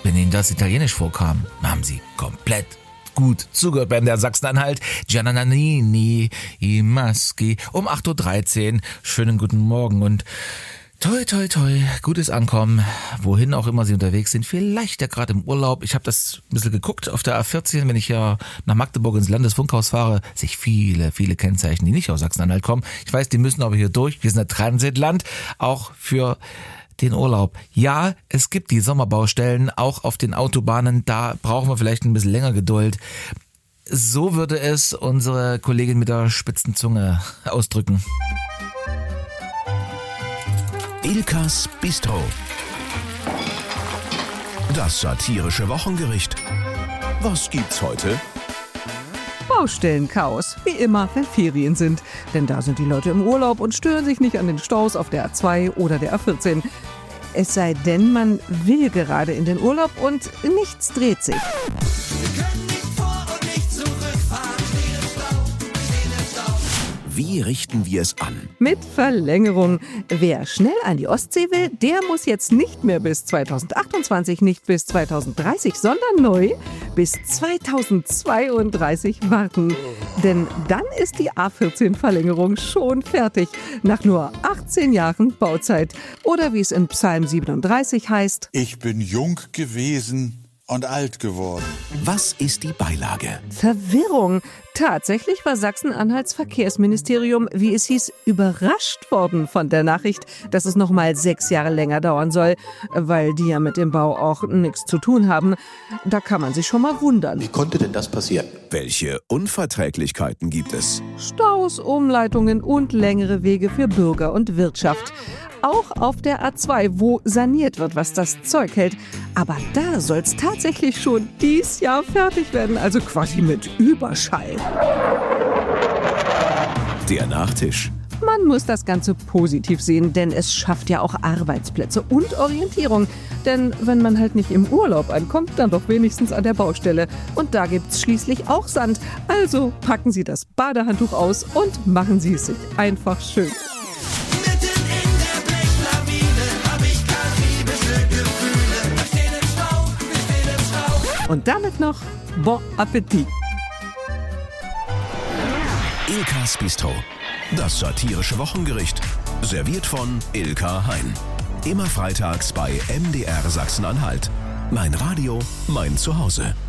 Wenn Ihnen das italienisch vorkam, haben Sie komplett gut zugehört beim der Sachsen-Anhalt. Giannanini, i Maschi, um 8.13 Uhr. Schönen guten Morgen und toi, toi, toi, gutes Ankommen, wohin auch immer Sie unterwegs sind, vielleicht ja gerade im Urlaub. Ich habe das ein bisschen geguckt auf der A14, wenn ich ja nach Magdeburg ins Landesfunkhaus fahre, sich viele Kennzeichen, die nicht aus Sachsen-Anhalt kommen. Ich weiß, die müssen aber hier durch. Wir sind ein Transitland, auch für den Urlaub. Ja, es gibt die Sommerbaustellen, auch auf den Autobahnen, da brauchen wir vielleicht ein bisschen länger Geduld. So würde es unsere Kollegin mit der spitzen Zunge ausdrücken. Ilkas Bistro. Das satirische Wochengericht. Was gibt's heute? Baustellenchaos, wie immer, wenn Ferien sind. Denn da sind die Leute im Urlaub und stören sich nicht an den Staus auf der A2 oder der A14. Es sei denn, man will gerade in den Urlaub und nichts dreht sich. Wie richten wir es an? Mit Verlängerung. Wer schnell an die Ostsee will, der muss jetzt nicht mehr bis 2028, nicht bis 2030, sondern neu bis 2032 warten. Denn dann ist die A14-Verlängerung schon fertig. Nach nur 18 Jahren Bauzeit. Oder wie es in Psalm 37 heißt: Ich bin jung gewesen und alt geworden. Was ist die Beilage? Verwirrung. Tatsächlich war Sachsen-Anhalts Verkehrsministerium, wie es hieß, überrascht worden von der Nachricht, dass es noch mal 6 Jahre länger dauern soll, weil die ja mit dem Bau auch nichts zu tun haben. Da kann man sich schon mal wundern. Wie konnte denn das passieren? Welche Unverträglichkeiten gibt es? Staus, Umleitungen und längere Wege für Bürger und Wirtschaft. Auch auf der A2, wo saniert wird, was das Zeug hält. Aber da soll es tatsächlich schon dieses Jahr fertig werden, also quasi mit Überschall. Der Nachtisch. Man muss das Ganze positiv sehen, denn es schafft ja auch Arbeitsplätze und Orientierung. Denn wenn man halt nicht im Urlaub ankommt, dann doch wenigstens an der Baustelle. Und da gibt's schließlich auch Sand. Also packen Sie das Badehandtuch aus und machen Sie es sich einfach schön. Und damit noch Bon Appetit. Ilkas Bistro. Das satirische Wochengericht. Serviert von Ilka Hein. Immer freitags bei MDR Sachsen-Anhalt. Mein Radio, mein Zuhause.